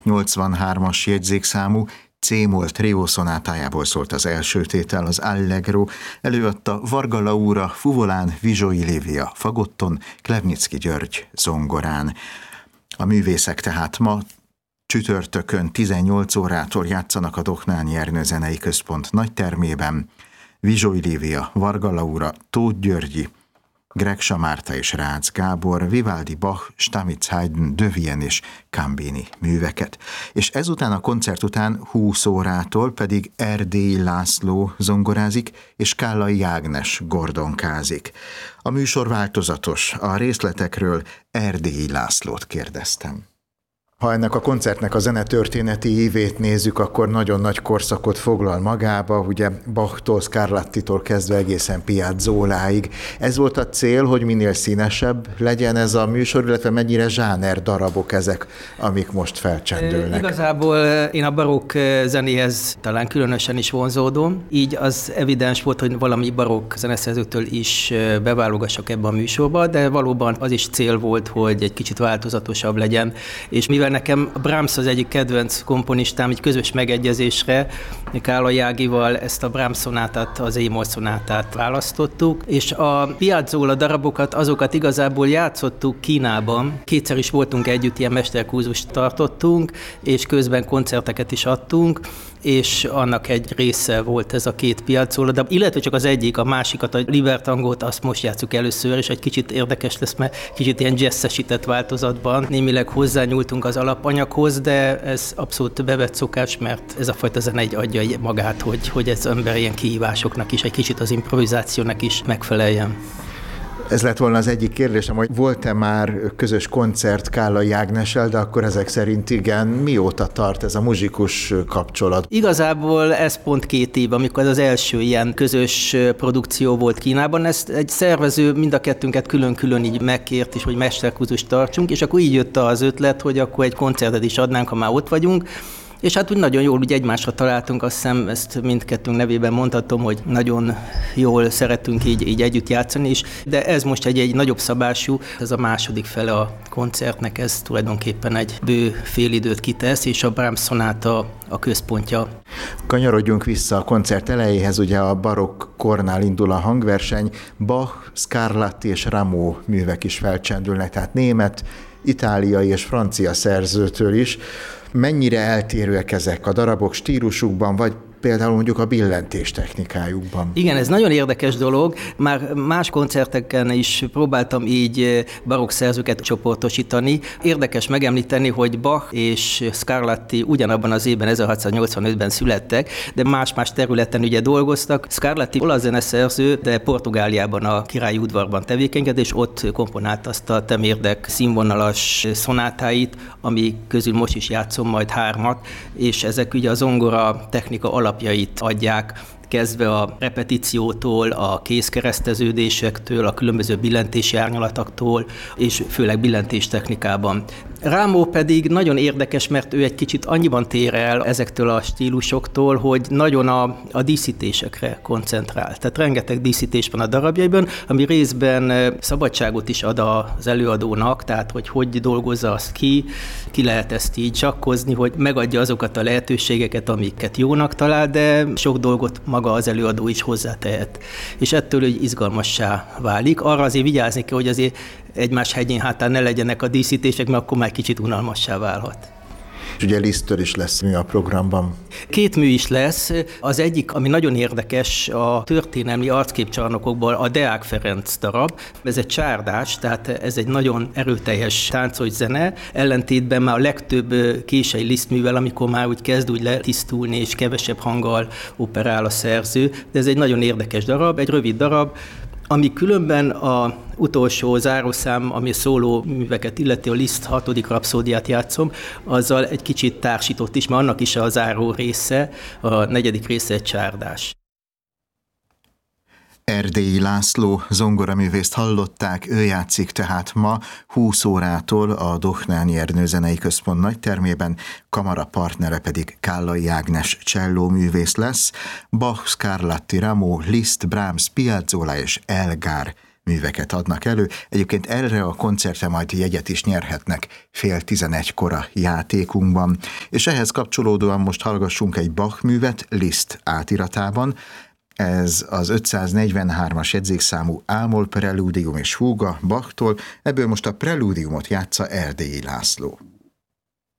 83-as jegyzékszámú C-moll trió szonátájából szólt az első tétel, az Allegro. Előadta Varga Laura fuvolán, Vizsói Lívia fagotton, Klevnicki György zongorán. A művészek tehát ma csütörtökön 18 órától játszanak a Dohnányi Ernő Zenei Központ nagytermében. Vizsói Lívia, Varga Laura, Tóth Györgyi, Gregsa Márta és Rácz Gábor, Vivaldi, Bach, Stamitz, Haydn, De Vienne és Cambini műveket. És ezután a koncert után 20 órától pedig Erdélyi László zongorázik, és Kállai Ágnes gordonkázik. A műsor változatos, a részletekről Erdélyi Lászlót kérdeztem. Ha ennek a koncertnek a zenetörténeti ívét nézzük, akkor nagyon nagy korszakot foglal magába, ugye Bachtól, Scarlattitól kezdve egészen Piazzoláig. Ez volt a cél, hogy minél színesebb legyen ez a műsor, illetve mennyire zsáner darabok ezek, amik most felcsendülnek. Igazából én a barokk zenéhez talán különösen is vonzódom, így az evidens volt, hogy valami barokk zeneszerzőtől is beválogassak ebbe a műsorba, de valóban az is cél volt, hogy egy kicsit változatosabb legyen, és mivel nekem Brahms az egyik kedvenc komponistám, egy közös megegyezésre Kállai Ágival ezt a Brahms szonátát, az E-moll szonátát választottuk, és a Piazzolla darabokat, azokat igazából játszottuk Kínában. Kétszer is voltunk együtt, ilyen mesterkurzust tartottunk, és közben koncerteket is adtunk, és annak egy része volt ez a két Piazzolla, de illetve csak az egyik, a másikat, a Libertangot, azt most játsszuk először, és egy kicsit érdekes lesz, mert kicsit ilyen jazzesített változatban. Némileg hozzányúltunk az alapanyaghoz, de ez abszolút bevett szokás, mert ez a fajta zene egy adja magát, hogy ez ember ilyen kihívásoknak is, egy kicsit az improvizációnak is megfeleljen. Ez lett volna az egyik kérdésem, hogy volt-e már közös koncert Kállai Ágnessel, de akkor ezek szerint igen. Mióta tart ez a muzsikus kapcsolat? Igazából ez pont 2 év, amikor az első ilyen közös produkció volt Kínában. Ezt egy szervező mind a kettőnket külön-külön így megkért is, hogy mesterkurzust tartsunk, és akkor így jött az ötlet, hogy akkor egy koncertet is adnánk, ha már ott vagyunk. És hát úgy nagyon jól úgy egymásra találtunk, azt hiszem, ezt mindkettőnk nevében mondhatom, hogy nagyon jól szeretünk így együtt játszani is, de ez most egy nagyobb szabású, ez a második fele a koncertnek, ez tulajdonképpen egy bő félidőt kitesz, és a Brahms szonáta a központja. Kanyarodjunk vissza a koncert elejéhez, ugye a barokk kornál indul a hangverseny, Bach, Scarlatti és Rameau művek is felcsendülnek, tehát német, itáliai és francia szerzőtől is. Mennyire eltérőek ezek a darabok stílusukban, vagy például mondjuk a billentés technikájukban? Igen, ez nagyon érdekes dolog. Már más koncerteken is próbáltam így barokk szerzőket csoportosítani. Érdekes megemlíteni, hogy Bach és Scarlatti ugyanabban az évben, 1685-ben születtek, de más-más területen ugye dolgoztak. Scarlatti olasz zeneszerző, de Portugáliában a királyi udvarban tevékenykedett, és ott komponált azt a temérdek színvonalas szonátáit, ami közül most is játszom majd 3, és ezek ugye a zongora technika alapjait adják, kezdve a repetíciótól, a kézkereszteződésektől, a különböző billentési árnyalatoktól, és főleg billentéstechnikában. Rameau pedig nagyon érdekes, mert ő egy kicsit annyiban tér el ezektől a stílusoktól, hogy nagyon a díszítésekre koncentrál. Tehát rengeteg díszítés van a darabjaiban, ami részben szabadságot is ad az előadónak, tehát hogy dolgozza azt ki lehet ezt így sakkozni, hogy megadja azokat a lehetőségeket, amiket jónak talál, de sok dolgot maga az előadó is hozzátehet. És ettől egy izgalmassá válik. Arra azért vigyázni kell, hogy azért egymás hegyén hátán ne legyenek a díszítések, mert akkor már kicsit unalmassá válhat. És ugye Liszttől is lesz mű a programban. 2 mű is lesz. Az egyik, ami nagyon érdekes, a történelmi arcképcsarnokokból a Deák Ferenc darab. Ez egy csárdás, tehát ez egy nagyon erőteljes táncos zene, ellentétben már a legtöbb kései Liszt művel, amikor már úgy kezd úgy letisztulni, és kevesebb hanggal operál a szerző. De ez egy nagyon érdekes darab, egy rövid darab, ami különben a utolsó zárószám, ami szóló műveket illeti, a Liszt 6. rapszódiát játszom, azzal egy kicsit társított is, mert annak is a záró része, a 4. része egy csárdás. Erdélyi László zongoraművészt hallották, ő játszik tehát ma 20 órától a Dohnányi Ernő Zenei Központ nagytermében, kamara partnere pedig Kállai Ágnes csellóművész lesz. Bach, Scarlatti, Rameau, Liszt, Brahms, Piazzolla és Elgar műveket adnak elő. Egyébként erre a koncertre majd jegyet is nyerhetnek 10:30 a játékunkban. És ehhez kapcsolódóan most hallgassunk egy Bach művet Liszt átiratában. Ez az 543-as jegyzékszámú Ámol, Preludium és Fúga Bachtól, ebből most a Preludiumot játsza Erdélyi László.